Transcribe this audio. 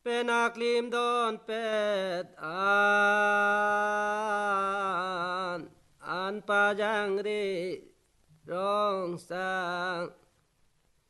penaklim don pet an pa jang ri rong sang